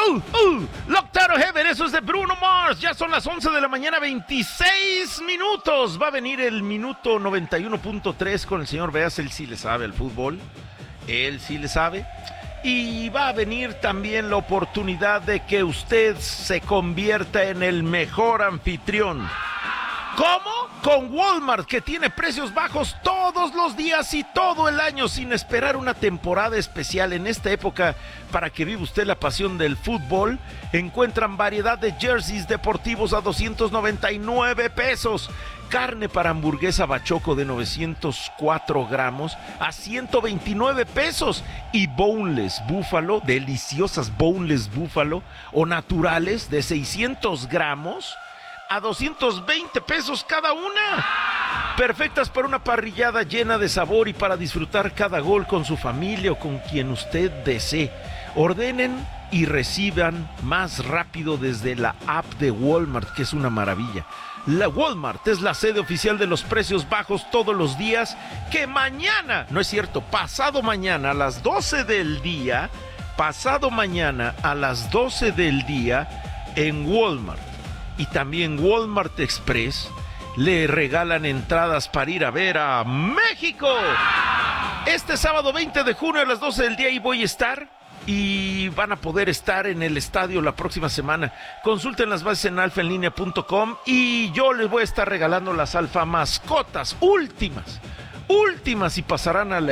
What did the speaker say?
Locked Out of Heaven, eso es de Bruno Mars. Ya son las 11 de la mañana, 26 minutos. Va a venir el minuto 91.3 con el señor Beas. Él sí le sabe al fútbol. Él sí le sabe. Y va a venir también la oportunidad de que usted se convierta en el mejor anfitrión. ¿Cómo? Con Walmart, que tiene precios bajos todos los días y todo el año sin esperar una temporada especial. En esta época, para que viva usted la pasión del fútbol, encuentran variedad de jerseys deportivos a 299 pesos. Carne para hamburguesa bachoco de 904 gramos a 129 pesos. Y boneless búfalo, deliciosas boneless búfalo o naturales de 600 gramos a 220 pesos cada una. Perfectas para una parrillada llena de sabor y para disfrutar cada gol con su familia o con quien usted desee. Ordenen y reciban más rápido desde la app de Walmart, que es una maravilla. La Walmart es la sede oficial de los precios bajos todos los días, que mañana, no es cierto, pasado mañana a las 12 del día, en Walmart y también Walmart Express le regalan entradas para ir a ver a México. Este sábado 20 de junio a las 12 del día ahí voy a estar. Y van a poder estar en el estadio la próxima semana. Consulten las bases en alfaenlinea.com y yo les voy a estar regalando las alfa mascotas últimas y pasarán a la